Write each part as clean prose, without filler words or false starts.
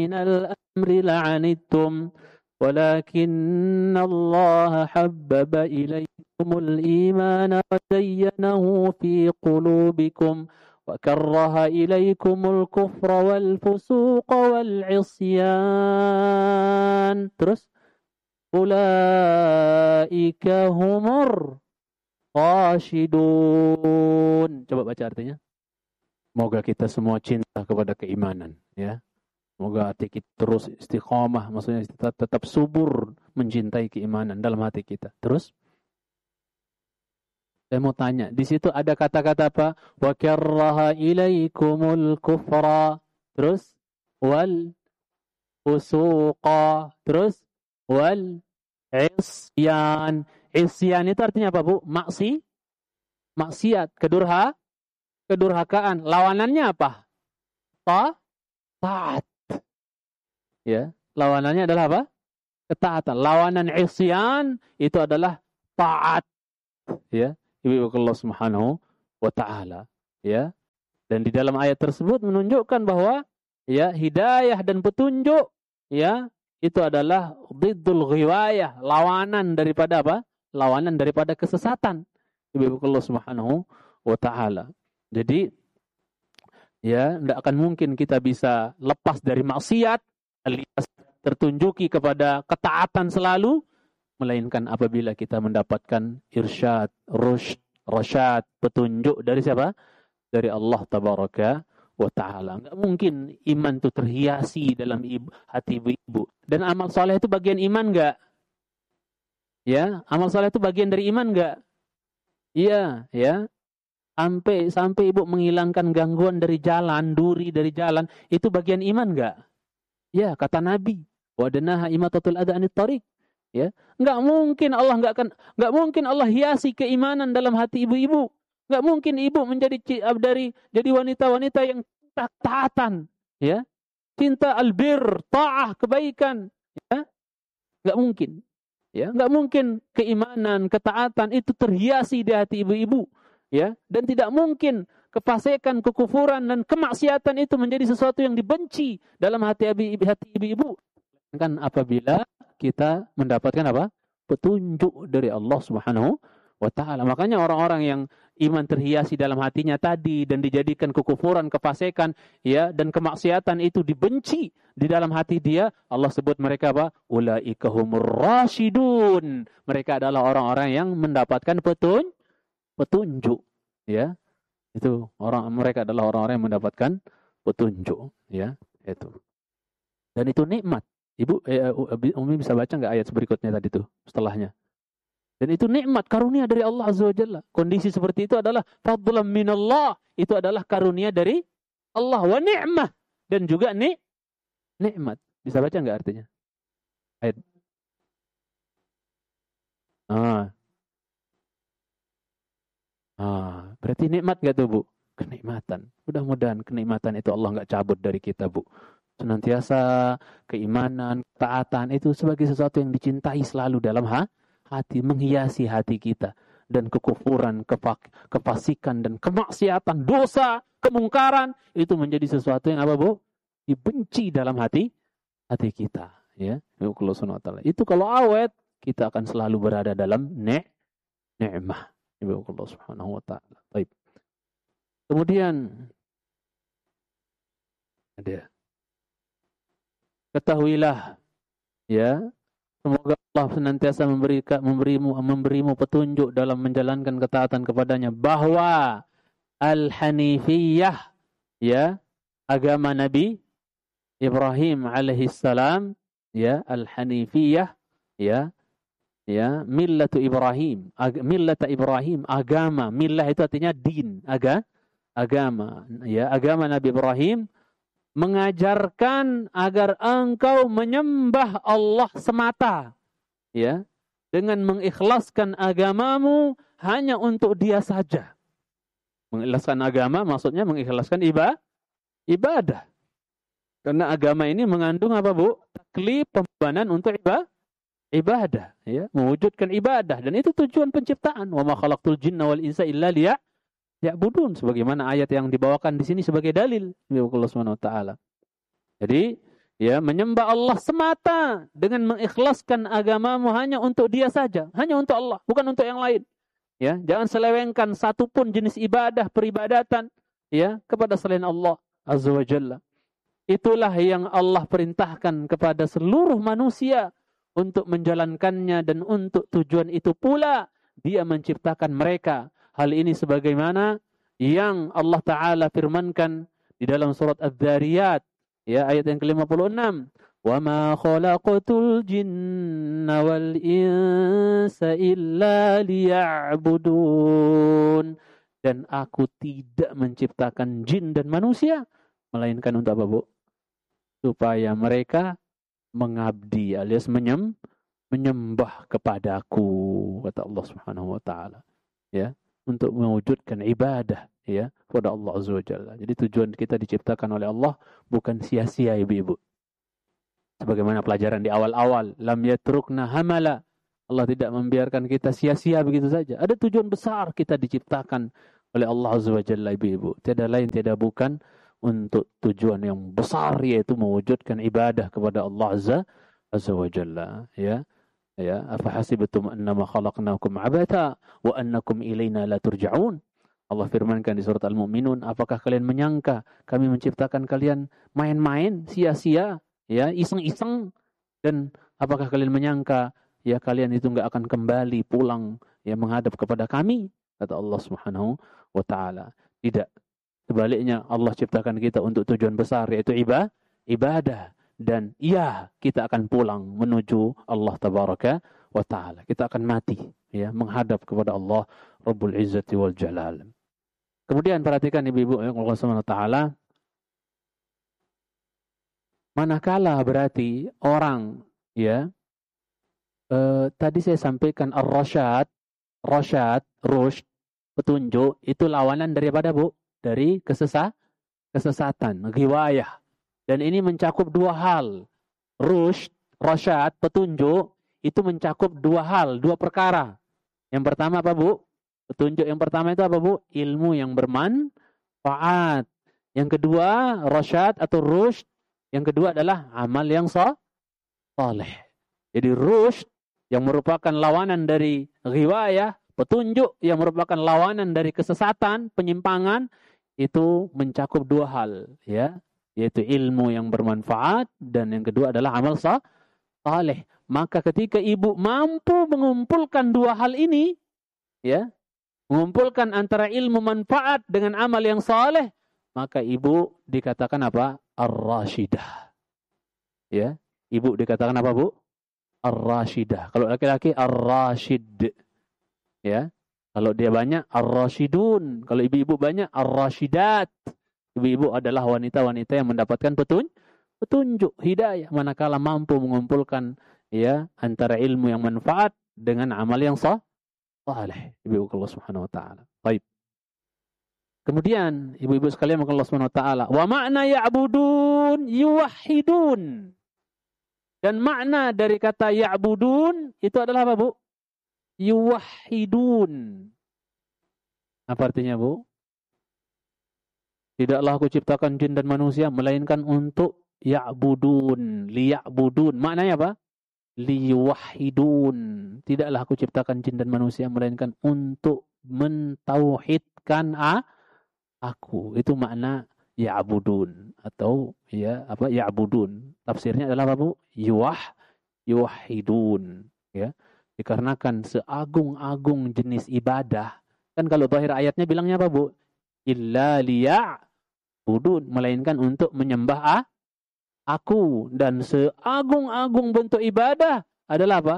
من الأمر لعنتم ولكن الله حبب إليكم الإيمان وزينه في قلوبكم وكره إليكم الكفر والفسوق والعصيان. Terus ulaika humur rasyidun. Coba baca artinya. Semoga kita semua cinta kepada keimanan, ya. Semoga hati kita terus istiqomah, maksudnya kita tetap subur mencintai keimanan dalam hati kita. Terus saya mau tanya, di situ ada kata-kata apa? Wa karraha ilaikumul kufra. Terus wal fusuqa. Terus wal isyan. Isyan itu artinya apa, Bu? Maksiat, kedurhakaan. Lawanannya apa? Taat. Ya, lawanannya adalah apa? Ketaatan. Lawanan isyan itu adalah taat. Ya, ibu Allah Subhanahu wa taala, ya. Dan di dalam ayat tersebut menunjukkan bahwa ya, hidayah dan petunjuk, ya, itu adalah diddul ghiwayah, lawanan daripada apa? Lawanan daripada kesesatan. Ibu Allah Subhanahu wa taala. Jadi ya, tidak akan mungkin kita bisa lepas dari maksiat alias tertunjuki kepada ketaatan selalu, melainkan apabila kita mendapatkan irsyad, rasyad, petunjuk dari siapa? Dari Allah Tabaraka wa Ta'ala. Enggak mungkin iman itu terhiasi dalam hati ibu-ibu. Dan amal soleh itu bagian iman enggak? Ya, amal soleh itu bagian dari iman enggak? Iya, ya. Sampai ibu menghilangkan gangguan dari jalan, duri dari jalan, itu bagian iman enggak? Ya, kata Nabi, wadanaha imatatul adha anit tariq. Ya, enggak mungkin Allah hiasi keimanan dalam hati ibu-ibu. Enggak mungkin ibu menjadi jadi wanita-wanita yang taatan, ya. Cinta albir, taah, kebaikan, ya. Enggak mungkin. Ya, enggak mungkin keimanan, ketaatan itu terhiasi di hati ibu-ibu, ya. Dan tidak mungkin kefasikan, kekufuran dan kemaksiatan itu menjadi sesuatu yang dibenci dalam hati ibu-ibu. Kan apabila kita mendapatkan apa? Petunjuk dari Allah Subhanahu wa taala. Makanya orang-orang yang iman terhiasi dalam hatinya tadi dan dijadikan kekufuran, kefasikan, ya, dan kemaksiatan itu dibenci di dalam hati dia, Allah sebut mereka apa? Ulaika humur rasyidun. Mereka adalah orang-orang yang mendapatkan petunjuk, ya. Itu mereka adalah orang-orang yang mendapatkan petunjuk, ya, itu. Dan itu nikmat. Ibu Umi bisa baca enggak ayat berikutnya tadi tuh, setelahnya. Dan itu nikmat, karunia dari Allah Azza wa Jalla. Kondisi seperti itu adalah fadlan minallah. Itu adalah karunia dari Allah, wa ni'mah, dan juga nikmat. Bisa baca enggak artinya? Ayat. Berarti nikmat gak tuh, Bu? Kenikmatan. Mudah-mudahan kenikmatan itu Allah gak cabut dari kita, Bu. Senantiasa keimanan, ketaatan itu sebagai sesuatu yang dicintai selalu dalam hati, menghiasi hati kita. Dan kekufuran, kefasikan, dan kemaksiatan, dosa, kemungkaran, itu menjadi sesuatu yang apa, Bu? Dibenci dalam hati kita. Ya, Allah Subhanahu wa taala. Itu kalau awet, kita akan selalu berada dalam ni'mah. Ibu Allah Subhanahu wa taala. Baik. Kemudian ada, ketahuilah, ya, semoga Allah senantiasa memberimu petunjuk dalam menjalankan ketaatan kepadanya, bahwa al-hanifiyah, ya, agama Nabi Ibrahim alaihissalam, ya, al-hanifiyah, ya, millatu Ibrahim, millata Ibrahim, agama. Millah itu artinya din, agama, ya, agama Nabi Ibrahim mengajarkan agar engkau menyembah Allah semata, ya, dengan mengikhlaskan agamamu hanya untuk Dia saja. Mengikhlaskan agama maksudnya mengikhlaskan ibadah. Karena agama ini mengandung apa, Bu? Taklif, pembebanan untuk ibadah, ya, mewujudkan ibadah, dan itu tujuan penciptaan. Wa ma khalaqtul jinna wal insa illa liya'budun, sebagaimana ayat yang dibawakan di sini sebagai dalil Allah Subhanahu wa taala. Jadi Ya, menyembah Allah semata dengan mengikhlaskan agamamu hanya untuk Dia saja, hanya untuk Allah, bukan untuk yang lain. Ya, jangan selewengkan satu pun jenis ibadah peribadatan ya kepada selain Allah Azza wa Jalla. Itulah yang Allah perintahkan kepada seluruh manusia untuk menjalankannya, dan untuk tujuan itu pula Dia menciptakan mereka. Hal ini sebagaimana yang Allah Ta'ala firmankan di dalam surat Adz-Dzariyat, ya, ayat yang ke-56. Wa ma khalaqatul jinna wal insa illa liya'budun. Dan aku tidak menciptakan jin dan manusia melainkan untuk apa, Bu? Supaya mereka mengabdi alias menyembah kepadaku, kata Allah Subhanahu wa taala. Ya, untuk mewujudkan ibadah ya kepada Allah Azza wa Jalla. Jadi tujuan kita diciptakan oleh Allah bukan sia-sia, ibu-ibu. Sebagaimana pelajaran di awal-awal, lam yatrukna hamala. Allah tidak membiarkan kita sia-sia begitu saja. Ada tujuan besar kita diciptakan oleh Allah Azza wa Jalla, ibu-ibu. Tiada lain, tiada bukan untuk tujuan yang besar, yaitu mewujudkan ibadah kepada Allah Azza wa Jalla. Ya. Ya, afahasibatum annama khalaqnakum abatha wa annakum ilaina la turja'un. Allah firmankan di surat Al-Mu'minun, apakah kalian menyangka kami menciptakan kalian main-main, sia-sia, ya, iseng-iseng, dan apakah kalian menyangka ya kalian itu enggak akan kembali pulang ya menghadap kepada kami, kata Allah Subhanahu wa taala. Tidak. Sebaliknya Allah ciptakan kita untuk tujuan besar, yaitu ibadah. Dan iya, kita akan pulang menuju Allah Tabaraka wa Ta'ala. Kita akan mati ya menghadap kepada Allah Rabbul Izzati wal Jalal. Kemudian perhatikan ibu-ibu ya Allah Subhanahu wa Ta'ala, manakala berarti orang ya tadi saya sampaikan ar-rasyad, rushd, petunjuk, itu lawanan daripada, Bu, dari kesesatan, ghiwayah. Dan ini mencakup dua hal. Rasyad, petunjuk, itu mencakup dua hal, dua perkara. Yang pertama apa, Bu? Petunjuk yang pertama itu apa, Bu? Ilmu yang bermanfaat. Yang kedua, rasyad atau rushd. Yang kedua adalah amal yang saleh. Jadi rushd yang merupakan lawanan dari ghiwayah, petunjuk yang merupakan lawanan dari kesesatan, penyimpangan, itu mencakup dua hal, ya. Yaitu ilmu yang bermanfaat, dan yang kedua adalah amal saleh. Maka ketika ibu mampu mengumpulkan dua hal ini, ya, mengumpulkan antara ilmu manfaat dengan amal yang saleh, maka ibu dikatakan apa? Ar-rasyidah. Ya, ibu dikatakan apa, Bu? Ar-rasyidah. Kalau laki-laki ar-rasyid. Ya. Kalau dia banyak ar-rasyidun. Kalau ibu-ibu banyak ar-rasyidat. Ibu-ibu adalah wanita-wanita yang mendapatkan petunjuk, hidayah, manakala mampu mengumpulkan ya antara ilmu yang manfaat dengan amal yang saleh. Ibu Allah Subhanahu wa taala. Baik. Kemudian ibu-ibu sekalian Allah Subhanahu wa taala, wa makna ya'budun yuwahhidun. Dan makna dari kata ya'budun itu adalah apa, Bu? Yuwahhidun. Apa artinya, Bu? Tidaklah aku ciptakan jin dan manusia melainkan untuk ya'budun, liya'budun. Maknanya apa? Liyuwahhidun. Tidaklah aku ciptakan jin dan manusia melainkan untuk mentauhidkan aku. Itu makna ya'budun atau ya apa ya'budun. Tafsirnya adalah apa, Bu? Yuwahhidun, ya. Dikarenakan seagung-agung jenis ibadah. Kan kalau zahir ayatnya bilangnya apa, Bu? Illa liya'budun, melainkan untuk menyembah aku. Dan seagung-agung bentuk ibadah adalah apa?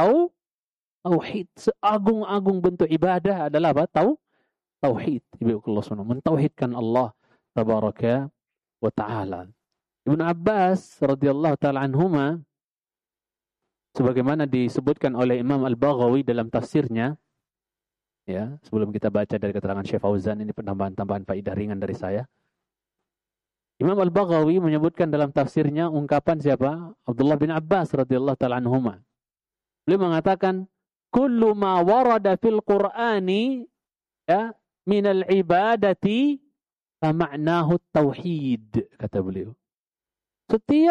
Tauhid. Seagung-agung bentuk ibadah adalah apa? Tauhid. Ibu Allah SWT mentauhidkan Allah Tabaraka wa ta'ala. Ibnu Abbas radhiyallahu ta'ala anhuma, sebagaimana disebutkan oleh Imam Al-Baghawi dalam tafsirnya, ya, sebelum kita baca dari keterangan Syekh Fauzan, ini penambahan-tambahan faedah ringan dari saya. Imam Al-Baghawi menyebutkan dalam tafsirnya ungkapan siapa? Abdullah bin Abbas radhiyallahu ta'ala anhuma. Beliau mengatakan, kullu ma warada fil Qur'ani ya minal ibadati fa ma'nahu tauhid, kata beliau. Setiap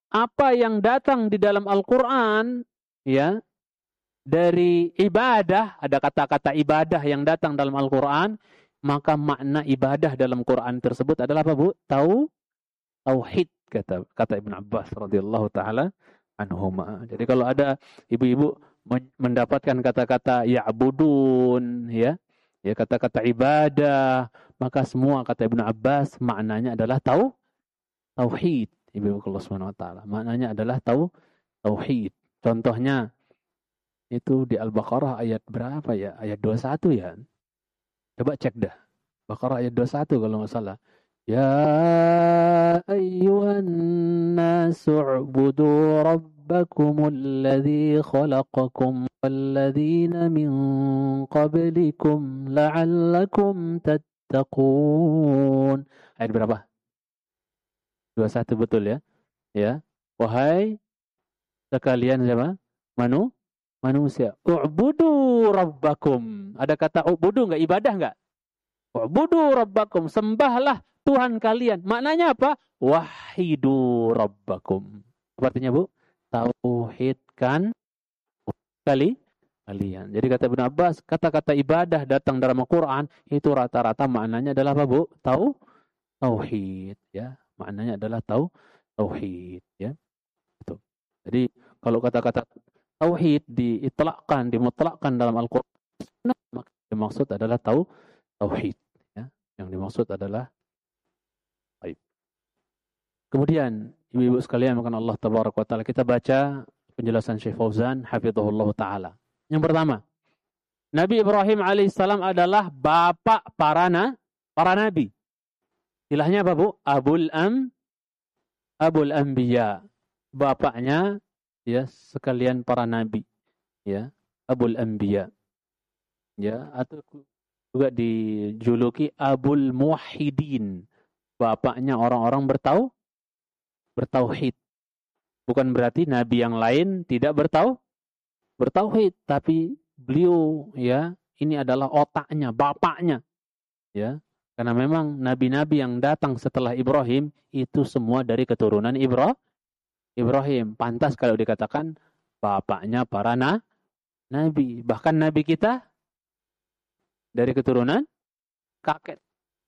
apa yang datang di dalam Al-Quran, ya, dari ibadah, ada kata-kata ibadah yang datang dalam Al-Quran, maka makna ibadah dalam Quran tersebut adalah apa, Bu? Tauhid, kata Ibn Abbas radhiyallahu taala anhuma. Jadi kalau ada ibu-ibu mendapatkan kata-kata ya'budun, ya kata-kata ibadah, maka semua kata Ibn Abbas maknanya adalah tauhid. Ibu Allah Subhanahu wa taala. Maknanya adalah tauhid. Contohnya itu di Al-Baqarah ayat berapa ya? Ayat 21 ya. Coba cek dah. Baqarah ayat 21 kalau enggak salah. Ya ayyuhan nasu u'budu rabbakumul ladzi khalaqakum walladzina min qablikum la'allakum tattaqun. Ayat berapa? 21 betul ya. Ya. Wahai sekalian siapa? Manusia. U'budu rabbakum. Ada kata u'budu enggak? Ibadah enggak? U'budu rabbakum. Sembahlah Tuhan kalian. Maknanya apa? Wahidu rabbakum. Apa artinya, Bu? Tauhidkan kalian. Jadi kata Ibn Abbas, kata-kata ibadah datang dalam Al-Quran, itu rata-rata maknanya adalah apa, Bu? Tauhid. Ya. Maknanya adalah tauhid. Ya. Itu. Jadi kalau kata-kata tauhid dimutlakkan dalam Al-Quran, maka yang dimaksud adalah tauhid. Ya. Yang dimaksud adalah baik. Kemudian, ibu-ibu sekalian, makan Allah Tabaraka wa Ta'ala, kita baca penjelasan Syekh Fauzan, hafizahullah ta'ala. Yang pertama, Nabi Ibrahim alaihissalam adalah bapak para nabi. Istilahnya apa, Bu? Abul Anbiya. Bapaknya, ya, sekalian para nabi, ya, Abul Anbiya, ya, atau juga dijuluki Abul Muwahhidin, bapaknya orang-orang bertauhid. Bukan berarti nabi yang lain tidak bertauhid, tapi beliau, ya, ini adalah otaknya, bapaknya, ya, karena memang nabi-nabi yang datang setelah Ibrahim itu semua dari keturunan Ibrahim. Pantas kalau dikatakan bapaknya para nabi. Bahkan nabi kita dari keturunan kakek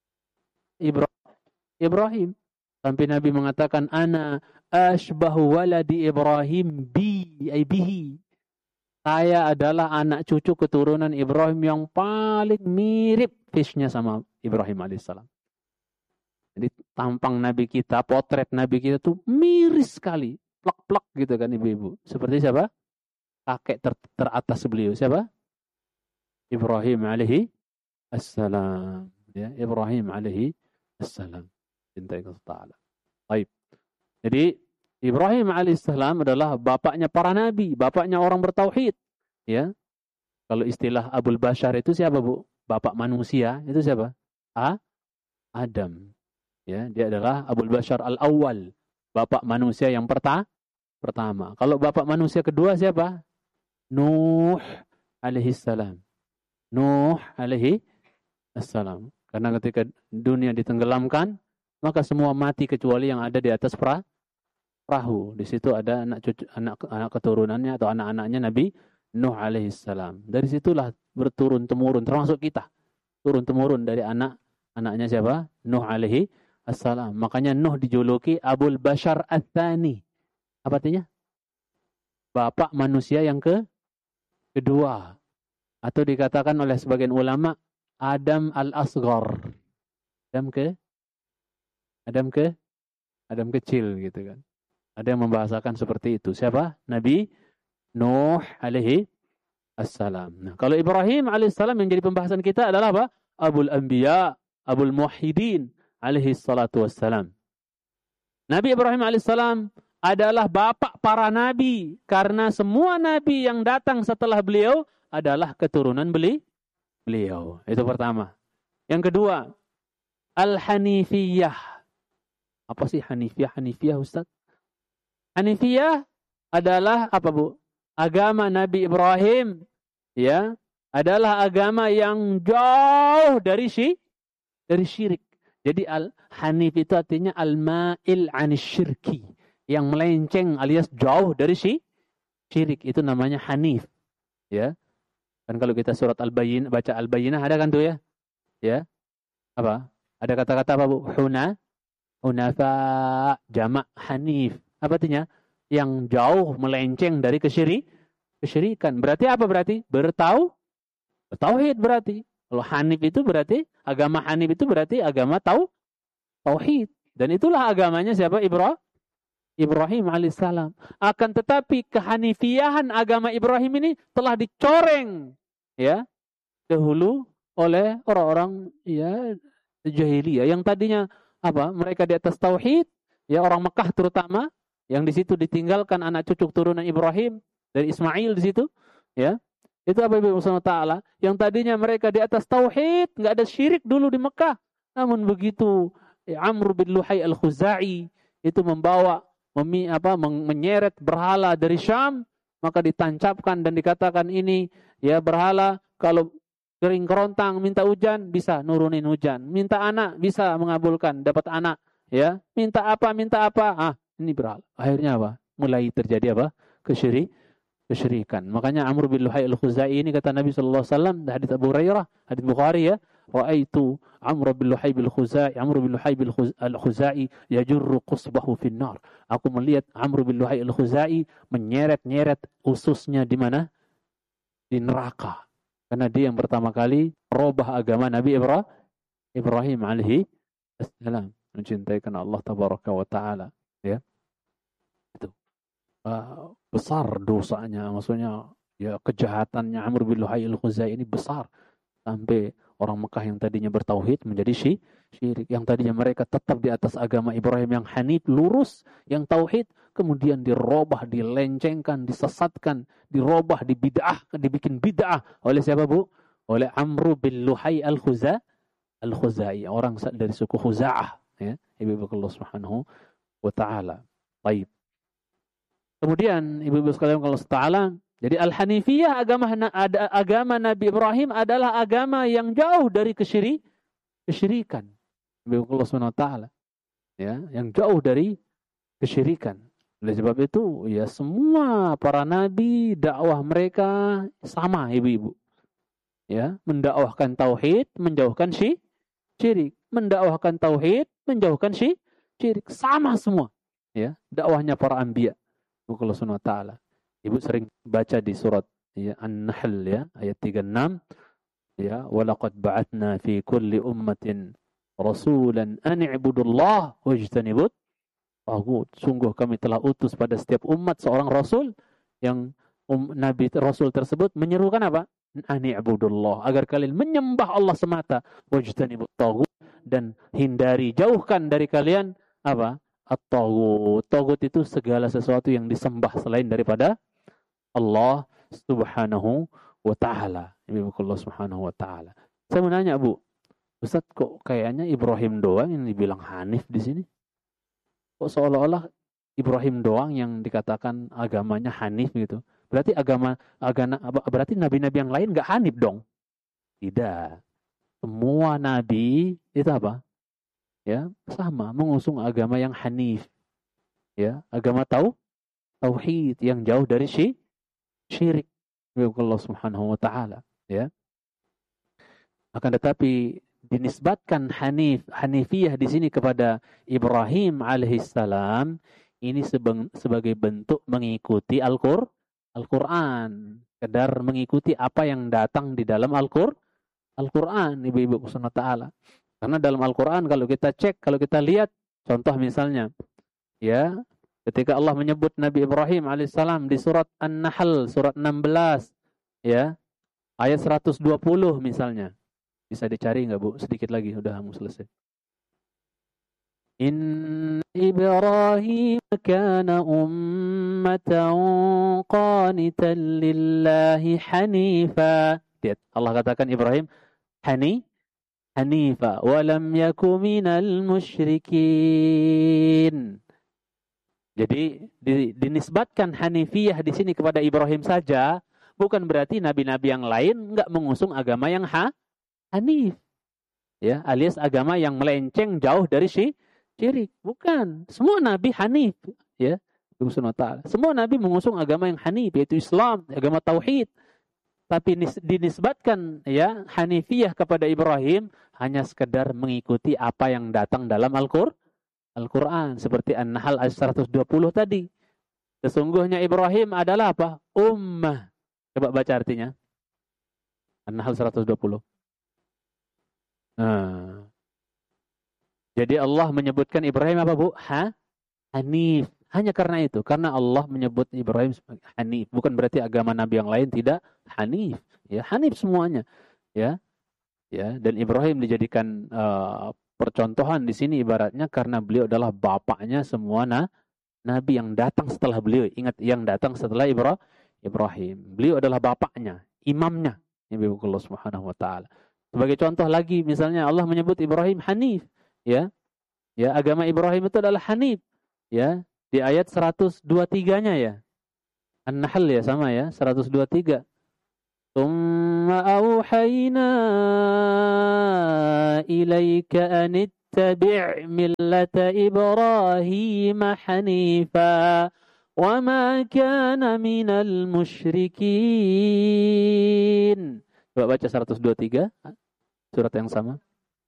Ibrahim. Sampai Nabi mengatakan, ana ashbahu waladi Ibrahim bihi. Saya adalah anak cucu keturunan Ibrahim yang paling mirip face-nya sama Ibrahim alaihissalam. Jadi tampang Nabi kita, potret Nabi kita tuh miris sekali. Plek-plek gitu kan ibu-ibu. Seperti siapa? Kakek teratas beliau. Siapa? Ibrahim alaihi assalam. Ya, Ibrahim alaihi assalam. Cintai Allah Ta'ala. Baik. Jadi Ibrahim alaihissalam adalah bapaknya para nabi. Bapaknya orang bertauhid. Ya. Kalau istilah Abul Bashar itu siapa, Bu? Bapak manusia. Itu siapa? Adam. Ya, dia adalah Abul Bashar al-awwal, bapak manusia yang pertama. Kalau bapak manusia kedua siapa? Nuh alaihi salam. Nuh alaihi salam. Karena ketika dunia ditenggelamkan, maka semua mati kecuali yang ada di atas perahu. Di situ ada anak keturunannya atau anak-anaknya Nabi Nuh alaihi salam. Dari situlah berturun temurun, termasuk kita. Turun temurun dari anaknya siapa? Nuh alaihi assalam. Makanya Nuh dijuluki Abul Bashar Ats-Tsani. Apa artinya? Bapak manusia yang kedua. Atau dikatakan oleh sebagian ulama Adam al-Asghar. Adam kecil gitu kan. Ada yang membahasakan seperti itu. Siapa? Nabi Nuh alaihi assalam. Nah, kalau Ibrahim alaihissalam yang jadi pembahasan kita adalah apa? Abul Anbiya, Abul Muwahhidin alaihi salatu wassalam. Nabi Ibrahim alaihissalam adalah bapak para nabi karena semua nabi yang datang setelah beliau adalah keturunan beliau. Itu pertama. Yang kedua, Al-Hanifiyah. Apa sih Hanifiyah? Hanifiyah, Ustaz? Hanifiyah adalah apa, Bu? Agama Nabi Ibrahim, ya, adalah agama yang jauh dari syirik. Jadi Al-Hanif itu artinya al-ma'il 'anis syirki, yang melenceng alias jauh dari syirik, itu namanya hanif. Ya. Kan kalau kita surat Al-Bayyinah, baca Al-Bayyinah ada kan tuh ya? Ya. Apa? Ada kata-kata apa, Bu? Hunafa, jamak hanif. Apa artinya? Yang jauh melenceng dari kesyirikan. Berarti apa berarti? Bertauhid berarti. Kalau hanif itu berarti, agama hanif itu berarti agama tauhid. Dan itulah agamanya siapa? Ibrahim alaihissalam. Akan tetapi kehanifiyahan agama Ibrahim ini telah dicoreng ya dahulu oleh orang-orang ya jahiliyah yang tadinya apa? Mereka di atas tauhid, ya orang Mekah terutama, yang di situ ditinggalkan anak cucu turunan Ibrahim dari Ismail di situ, ya. Itu apa Ibu Subhanahu wa taala? Yang tadinya mereka di atas tauhid, enggak ada syirik dulu di Mekah. Namun begitu Amr bin Luhai Al-Khuzai itu menyeret berhala dari Syam, maka ditancapkan dan dikatakan ini ya berhala, kalau kering kerontang minta hujan bisa nurunin hujan, minta anak bisa mengabulkan dapat anak, ya. Minta apa? Ini berhala. Akhirnya apa? Mulai terjadi apa? Kesyirikan. Makanya Amr bin Luhai Al-Khuzai ini kata Nabi sallallahu alaihi wasallam, hadis Abu Hurairah, hadis Bukhari ya, ra'aitu Amr bin Luhai Al-Khuzai yajurru qusbahu fin nar. Aku melihat Amr bin Luhai Al-Khuzai menyeret-nyeret ususnya di mana? Di neraka. Karena dia yang pertama kali merubah agama Nabi Ibrahim alaihi assalam, mencintai karena Allah tabaraka wa taala, ya. Itu besar dosanya, maksudnya ya kejahatannya Amr bin Luhai Al-Khuzai ini besar, sampai orang Mekah yang tadinya bertauhid menjadi syirik, yang tadinya mereka tetap di atas agama Ibrahim yang hanif lurus, yang tauhid, kemudian dirubah, dilencengkan, disesatkan, dirubah, dibikin bid'ah oleh siapa, Bu? Oleh Amr bin Luhai Al-Khuzai, orang dari suku Khuza'ah, ya. Ibu Allah Subhanahu wa taala. Baik. Kemudian ibu-ibu sekalian kalau taala, jadi Al-Hanifiyah, agama Nabi Ibrahim adalah agama yang jauh dari kesyirikan. Ibu Allah Subhanahu wa taala, ya, yang jauh dari kesyirikan. Oleh sebab itu, ya semua para nabi dakwah mereka sama, ibu-ibu. Ya, mendakwahkan tauhid, menjauhkan syirik. Mendakwahkan tauhid, menjauhkan syirik, sama semua. Ya, dakwahnya para anbiya. Allah Subhanahu wa taala. Ibu sering baca di surat ya, An-Nahl ya, ayat 36, ya, walaqad ba'atna fi kulli ummatin rasulan an i'budullah wajtanibut taghut. Sungguh kami telah utus pada setiap umat seorang rasul, yang nabi rasul tersebut menyerukan apa? An i'budullah, agar kalian menyembah Allah semata, wajtanibut taghut, dan hindari, jauhkan dari kalian apa? At-taghut. Taghut itu segala sesuatu yang disembah selain daripada Allah Subhanahu wa taala. Allah Subhanahu wa taala. Saya mau nanya, Bu. Ustaz, kok kayaknya Ibrahim doang yang dibilang hanif di sini? Kok seolah-olah Ibrahim doang yang dikatakan agamanya hanif gitu? Berarti berarti nabi-nabi yang lain enggak hanif dong? Tidak. Semua nabi itu apa? Ya, sama mengusung agama yang hanif, ya, agama tauhid yang jauh dari syirik. Allah Subhanahu wa taala, ya. Akan tetapi dinisbatkan hanifiyah di sini kepada Ibrahim alaihissalam ini sebagai bentuk mengikuti Al-Qur'an, sekedar mengikuti apa yang datang di dalam Al-Qur'an, ibu-ibu subhanahu wa taala. Karena dalam Al-Quran kalau kita cek, kalau kita lihat, contoh misalnya, ya, ketika Allah menyebut Nabi Ibrahim alaihissalam di surat An-Nahl, surat 16, ya, ayat 120 misalnya. Bisa dicari nggak, Bu? Sedikit lagi, udah mau selesai. Inna Ibrahim kana ummatan qanitan lillahi hanifa. Lihat, Allah katakan Ibrahim Hanifa wa lam yaku minal musyrikin. Jadi dinisbatkan hanifiyah di sini kepada Ibrahim saja, bukan berarti nabi-nabi yang lain enggak mengusung agama yang hanif. Ya, alias agama yang melenceng jauh dari syirik. Bukan. Semua nabi hanif, ya. Semua nabi mengusung agama yang hanif, yaitu Islam, agama tauhid. Tapi dinisbatkan ya hanifiyah kepada Ibrahim hanya sekedar mengikuti apa yang datang dalam Al-Quran. Seperti An-Nahl ayat 120 tadi. Sesungguhnya Ibrahim adalah apa? Ummah. Coba baca artinya. An-Nahl 120. Jadi Allah menyebutkan Ibrahim apa, Bu? Hanif. Hanya karena itu. Karena Allah menyebut Ibrahim sebagai hanif. Bukan berarti agama Nabi yang lain tidak hanif. Ya, hanif semuanya. Ya. Ya, dan Ibrahim dijadikan percontohan di sini ibaratnya karena beliau adalah bapaknya semua nabi yang datang setelah beliau. Ingat, yang datang setelah Ibrahim. Beliau adalah bapaknya, imamnya. Allah Subhanahu wa taala. Sebagai contoh lagi misalnya Allah menyebut Ibrahim hanif, ya. Ya, agama Ibrahim itu adalah hanif, ya. Di ayat 123-nya ya. An-Nahl ya sama ya, 123. Tsumma auhayna ilaika an ittabi' millata Ibrahim hanifa wa ma kana minal musyrikin. Coba baca 123, surat yang sama.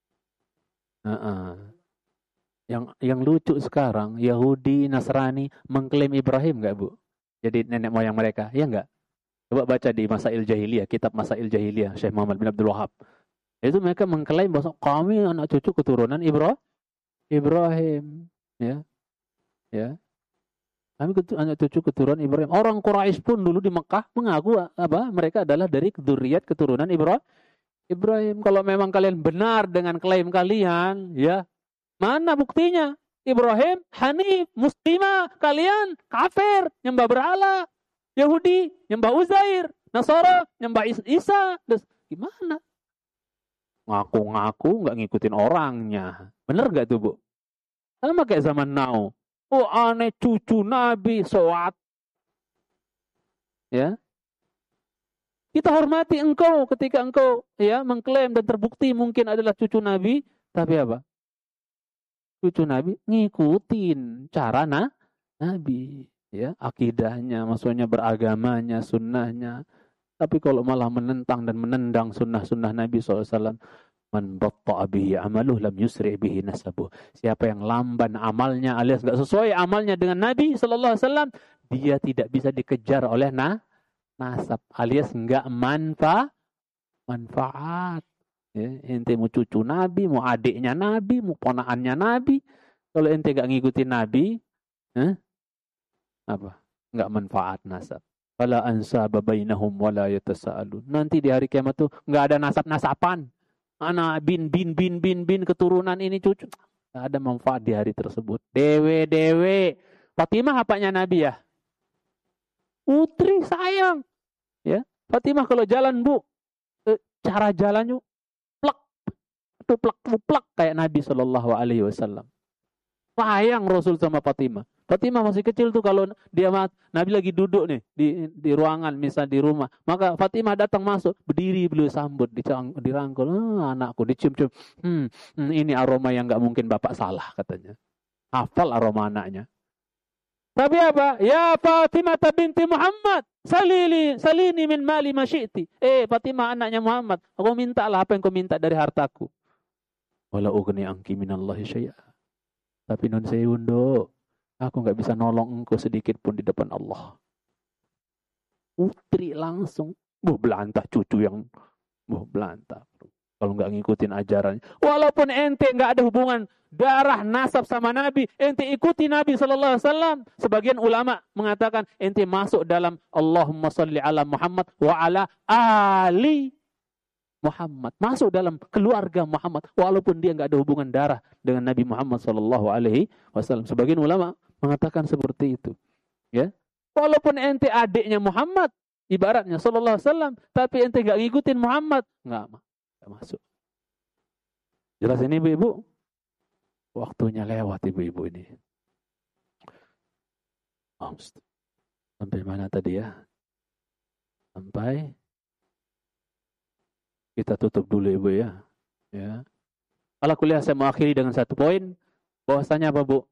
Yang lucu sekarang, Yahudi, Nasrani mengklaim Ibrahim nggak, Bu? Jadi nenek moyang mereka, ya nggak? Coba baca di Masail Jahiliyah, kitab Masail Jahiliyah, Syekh Muhammad bin Abdul Wahab. Itu mereka mengklaim bahwa kami anak cucu keturunan Ibrahim, ya, ya. Kami anak cucu keturunan Ibrahim. Orang Quraisy pun dulu di Mekah mengaku apa? Mereka adalah dari dzurriyyat keturunan Ibrahim. Kalau memang kalian benar dengan klaim kalian, ya. Mana buktinya? Ibrahim hanif, muslimah, kalian kafir, nyembah berhala. Yahudi nyembah Uzair, Nasara nyembah Isa. Terus gimana? Ngaku-ngaku nggak ngikutin orangnya. Bener nggak tuh, Bu? Sama kayak zaman now. Oh, aneh cucu Nabi soat. Ya. Kita hormati engkau ketika engkau ya mengklaim dan terbukti mungkin adalah cucu Nabi, tapi apa? Cucu Nabi ngikutin cara Nabi, ya, akidahnya, maksudnya beragamanya, sunnahnya. Tapi kalau malah menentang dan menendang sunnah-sunnah Nabi SAW, man batta'a bihi amaluh lam yusri' bihi nasabuh. Siapa yang lamban amalnya alias enggak sesuai amalnya dengan Nabi SAW, dia tidak bisa dikejar oleh nasab alias enggak manfaat. Ya, ente mau cucu Nabi, mau adiknya Nabi, mau ponaannya Nabi. Kalau ente gak ngikutin Nabi, apa? Gak manfaat nasab. Fala ansaba bainahum wala yatasaalun. Nanti di hari kiamat tuh gak ada nasab-nasapan. Anak bin keturunan ini cucu. Gak ada manfaat di hari tersebut. Dewe. Fatimah apanya Nabi ya? Putri sayang. Ya, Fatimah kalau jalan, Bu, cara jalannya tuplak kayak Nabi Shallallahu Alaihi Wasallam. Sayang Rasul sama Fatimah. Fatimah masih kecil tuh kalau dia Nabi lagi duduk nih di ruangan misal di rumah, maka Fatimah datang masuk, berdiri beliau sambut, dirangkul, anakku dicium-cium. Ini aroma yang nggak mungkin bapak salah katanya. Hafal aroma anaknya. Tapi apa? Ya Fatimah binti Muhammad, salini min mali ma syi'ti. Fatimah anaknya Muhammad, aku mintalah apa yang kau minta dari hartaku. Wala ughni anki minallahi syai'a. Tapi nun sewundo, aku enggak bisa nolong engkau sedikit pun di depan Allah. Putri langsung, belantah cucu yang belantah. Kalau enggak ngikutin ajarannya. Walaupun ente enggak ada hubungan darah nasab sama Nabi, ente ikuti Nabi sallallahu alaihi wasallam. Sebagian ulama mengatakan ente masuk dalam Allahumma shalli ala Muhammad wa ala ali Muhammad, masuk dalam keluarga Muhammad walaupun dia enggak ada hubungan darah dengan Nabi Muhammad sallallahu alaihi wasallam. Sebagian ulama mengatakan seperti itu. Ya. Walaupun ente adiknya Muhammad ibaratnya sallallahu alaihi wasallam, tapi ente enggak ngikutin Muhammad, enggak masuk. Jelas ini Ibu-ibu? Waktunya lewat Ibu-ibu ini. Sampai mana tadi ya? Sampai kita tutup dulu Ibu ya. Ya. Ala kuliah saya mengakhiri dengan satu poin Bahwasanya apa, Bu?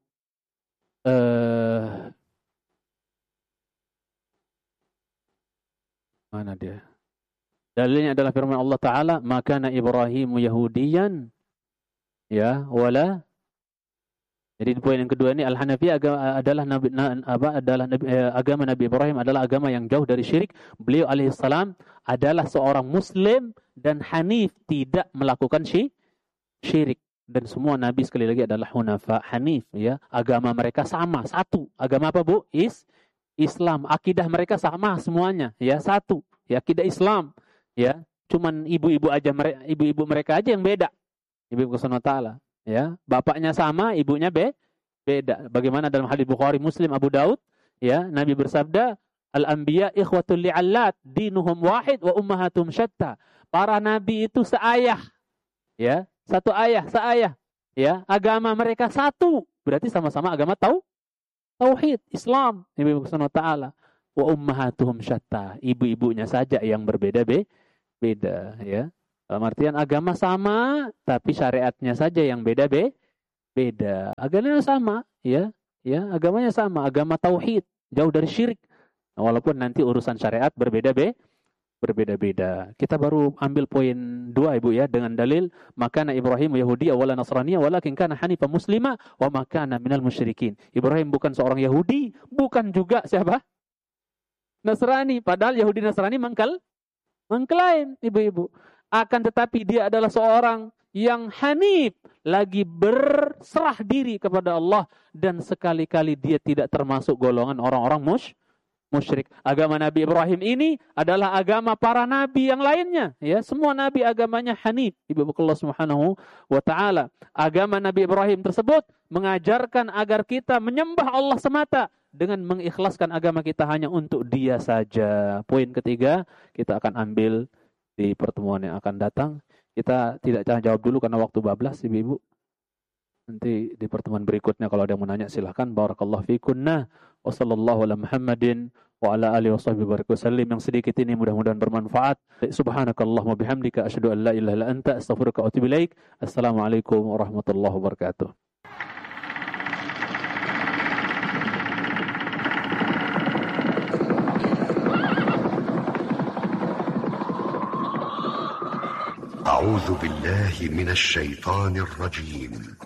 Mana dia? Dalilnya adalah firman Allah Ta'ala, maka Ibrahimu Yahudiyan, ya, wala. Jadi poin yang kedua ini, Al-Hanafiyah agama Nabi Ibrahim adalah agama yang jauh dari syirik. Beliau alaihissalam adalah seorang Muslim dan Hanif, tidak melakukan syirik. Dan semua Nabi sekali lagi adalah Hunafa, Hanif. Ya, agama mereka sama, satu. Agama apa, Bu? Islam. Akidah mereka sama semuanya. Ya, satu. Ya, akidah Islam. Ya, cuman ibu-ibu mereka aja yang beda. Ibu Subhanahu wa Ta'ala. Ya, bapaknya sama, ibunya beda. Bagaimana dalam hadis Bukhari, Muslim, Abu Daud, ya, Nabi bersabda, al-anbiya ikhwatul li'allat, dinuhum wahid wa ummahatum syatta. Para nabi itu seayah. Ya, satu ayah, seayah. Ya, agama mereka satu. Berarti sama-sama agama tauhid, Islam. Ibu Subhanahu wa Ta'ala. Wa ummahatuhum syatta. Ibu-ibunya saja yang beda, ya. Dalam artian agama sama, tapi syariatnya saja yang beda. Agamanya sama, ya, agamanya sama, agama tauhid, jauh dari syirik. Nah, walaupun nanti urusan syariat berbeda-beda. Kita baru ambil poin 2, Ibu, ya, dengan dalil makana Ibrahim Yahudi wala Nasraniyya walakin kana hanifan muslima wa ma kana minal musyrikin. Ibrahim bukan seorang Yahudi, bukan juga siapa? Nasrani. Padahal Yahudi Nasrani mengklaim, Ibu-ibu. Akan tetapi dia adalah seorang yang hanif, lagi berserah diri kepada Allah, dan sekali-kali dia tidak termasuk golongan orang-orang musyrik. Agama Nabi Ibrahim ini adalah agama para nabi yang lainnya, ya, semua nabi agamanya hanif, Ibu Allah Subhanahu wa Ta'ala. Agama Nabi Ibrahim tersebut mengajarkan agar kita menyembah Allah semata dengan mengikhlaskan agama kita hanya untuk Dia saja. Poin ketiga kita akan ambil di pertemuan yang akan datang. Kita tidak jawab dulu karena waktu bablas, Ibu-ibu. Nanti di pertemuan berikutnya kalau ada yang mau nanya silahkan. Barakallahu fikunna. Wa sallallahu ala Muhammadin wa ala alihi washabbihi wasallam. Yang sedikit ini mudah-mudahan bermanfaat. Subhanakallahumma bihamdika asyhadu an la ilaha illa anta astaghfiruka wa atubu ilaik. Assalamualaikum warahmatullahi wabarakatuh. أعوذ بالله من الشيطان الرجيم